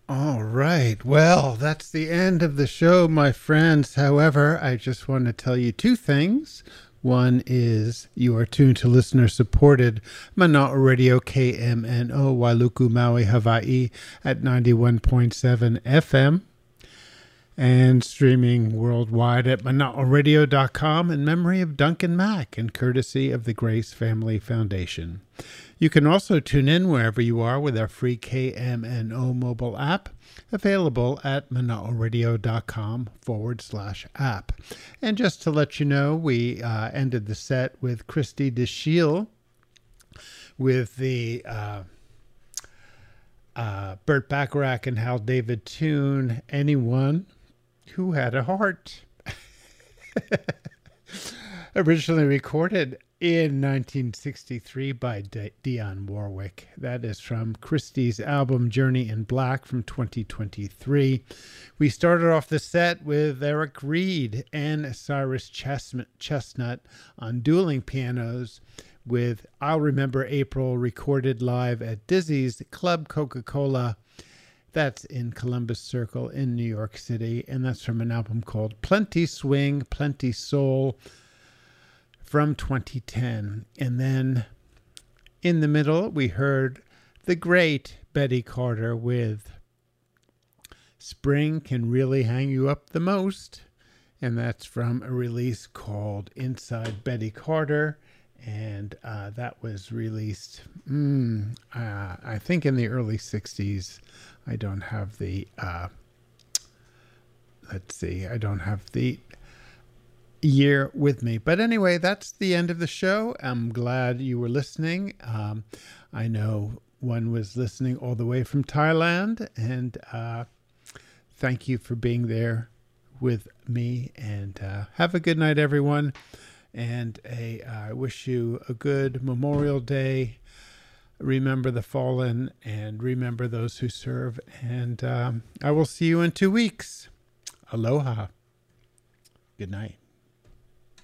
All right. Well, that's the end of the show, my friends. However, I just want to tell you two things. One is you are tuned to listener supported Mana'a Radio KMNO Wailuku, Maui, Hawaii at 91.7 FM and streaming worldwide at mana'aradio.com in memory of Duncan Mack and courtesy of the Grace Family Foundation. You can also tune in wherever you are with our free KMNO mobile app, available at mana'aradio.com/app. And just to let you know, we ended the set with Christy DeShiel with the Burt Bacharach and Hal David tune, Anyone Who Had a Heart. Originally recorded in 1963 by Dionne Warwick. That is from Christie's album Journey in Black from 2023. We started off the set with Eric Reed and Cyrus Chestnut on dueling pianos with I'll Remember April, recorded live at Dizzy's Club Coca-Cola. That's in Columbus Circle in New York City, and that's from an album called Plenty Swing, Plenty Soul from 2010. And then in the middle, we heard the great Betty Carter with Spring Can Really Hang You Up the Most, and that's from a release called Inside Betty Carter. And that was released, I think, in the early 60s. I don't have the, I don't have the year with me. But anyway, that's the end of the show. I'm glad you were listening. I know one was listening all the way from Thailand. And thank you for being there with me. And have a good night, everyone. And I wish you a good Memorial Day. Remember the fallen and remember those who serve. And I will see you in 2 weeks. Aloha. Good night.